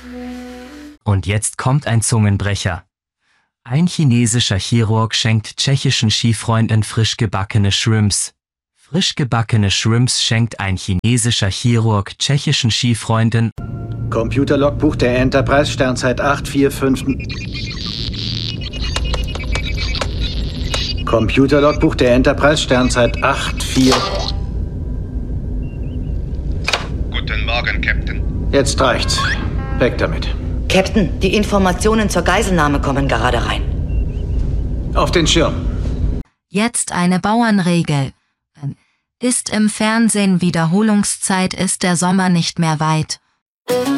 Und jetzt kommt ein Zungenbrecher. Ein chinesischer Chirurg schenkt tschechischen Skifreunden frisch gebackene Shrimps. Frisch gebackene Shrimps schenkt ein chinesischer Chirurg tschechischen Skifreunden. Computerlogbuch der Enterprise, Sternzeit 845. Computerlogbuch der Enterprise, Sternzeit 84. Guten Morgen, Captain. Jetzt reicht's. Weg damit. Captain, die Informationen zur Geiselnahme kommen gerade rein. Auf den Schirm. Jetzt eine Bauernregel. Ist im Fernsehen Wiederholungszeit, ist der Sommer nicht mehr weit.